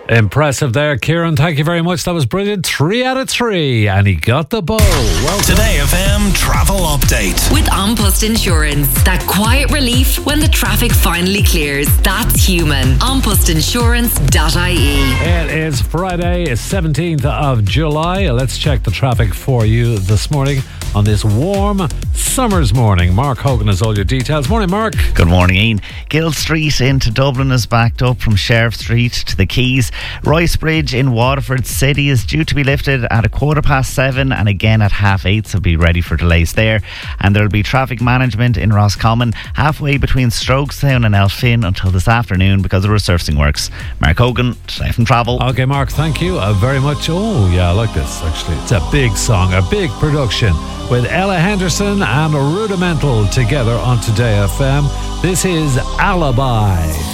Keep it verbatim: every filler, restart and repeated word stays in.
Impressive there, Kieran. Thank you very much. That was brilliant. Three out of three. And he got the bow. Well done. Today F M travel update. With An Post Insurance. That quiet relief when the traffic finally clears. That's human. an post insurance dot I E. It is Friday, seventeenth of July. Let's check the traffic for you this morning on this warm summer's morning. Mark Hogan has all your details. Morning, Mark. Good morning, Ian. Gill Street into Dublin is backed up from Sheriff Street to the Quays. Royce Bridge in Waterford City is due to be lifted at a quarter past seven and again at half eight, so be ready for delays there. And there will be traffic management in Roscommon halfway between Strokestown and Elphin until this afternoon because of resurfacing works. Mark Hogan, Today from Travel. Okay, Mark, thank you uh, very much. Oh, yeah, I like this, actually. It's a big song, a big production with Ella Henderson and Rudimental together on Today F M. This is Alibi.